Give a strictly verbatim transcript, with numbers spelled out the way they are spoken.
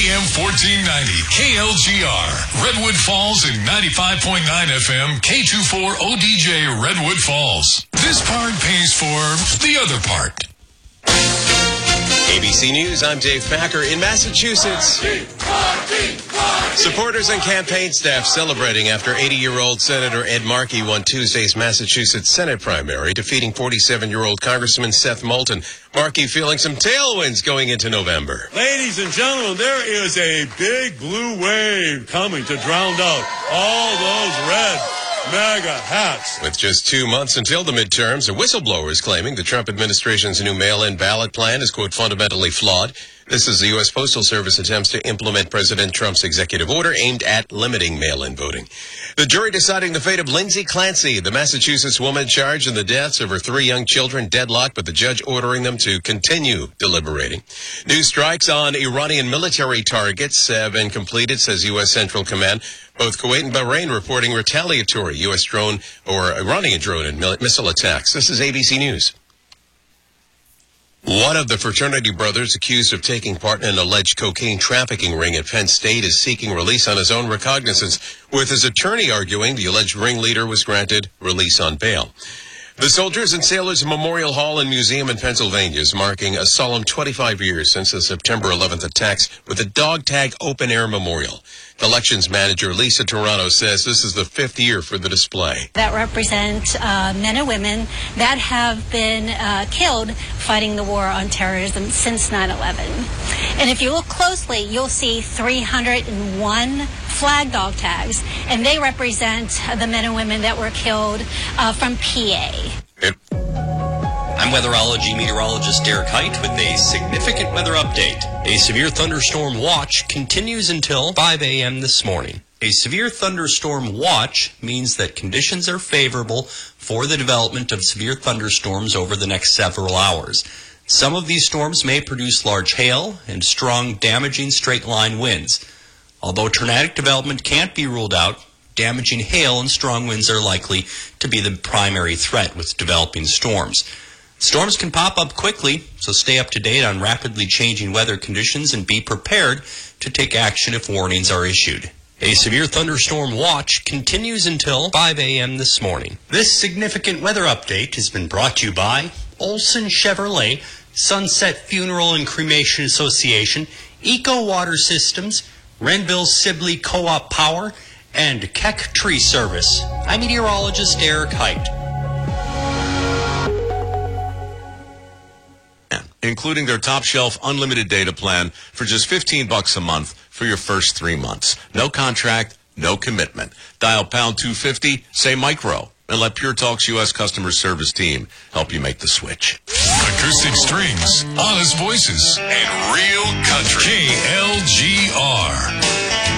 M fourteen ninety, K L G R, Redwood Falls, and ninety-five point nine F M, K twenty-four O D J, Redwood Falls. This part pays for the other part. A B C News, I'm Dave Packer. In Massachusetts, supporters and campaign staff celebrating after eighty-year-old Senator Ed Markey won Tuesday's Massachusetts Senate primary, defeating forty-seven-year-old Congressman Seth Moulton. Markey feeling some tailwinds going into November. Ladies and gentlemen, there is a big blue wave coming to drown out all those red MAGA hats. With just two months until the midterms, a whistleblower is claiming the Trump administration's new mail-in ballot plan is, quote, fundamentally flawed. This is the U S Postal Service attempts to implement President Trump's executive order aimed at limiting mail-in voting. The jury deciding the fate of Lindsay Clancy, the Massachusetts woman charged in the deaths of her three young children, deadlocked, but the judge ordering them to continue deliberating. New strikes on Iranian military targets have been completed, says U S Central Command. Both Kuwait and Bahrain reporting retaliatory U S drone or Iranian drone and missile attacks. This is A B C News. One of the fraternity brothers accused of taking part in an alleged cocaine trafficking ring at Penn State is seeking release on his own recognizance, with his attorney arguing the alleged ringleader was granted release on bail. The Soldiers and Sailors Memorial Hall and Museum in Pennsylvania is marking a solemn twenty-five years since the September eleventh attacks with a dog tag open-air memorial. Collections manager Lisa Toronto says this is the fifth year for the display. That represent uh, men and women that have been uh, killed fighting the war on terrorism since nine eleven. And if you look closely, you'll see three hundred one flag dog tags, and they represent the men and women that were killed uh, from P A. It- I'm weatherology meteorologist Derek Height with a significant weather update. A severe thunderstorm watch continues until five a.m. this morning. A severe thunderstorm watch means that conditions are favorable for the development of severe thunderstorms over the next several hours. Some of these storms may produce large hail and strong, damaging straight-line winds. Although tornadic development can't be ruled out, damaging hail and strong winds are likely to be the primary threat with developing storms. Storms can pop up quickly, so stay up to date on rapidly changing weather conditions and be prepared to take action if warnings are issued. A severe thunderstorm watch continues until five a.m. this morning. This significant weather update has been brought to you by Olson Chevrolet, Sunset Funeral and Cremation Association, Eco Water Systems, Renville Sibley Co-op Power, and Keck Tree Service. I'm meteorologist Derek Height. Including their top shelf unlimited data plan for just fifteen bucks a month for your first three months. No contract, no commitment. Dial pound two fifty, say micro, and let Pure Talk's U S customer service team help you make the switch. Acoustic strings, honest voices, and real country. K L G R.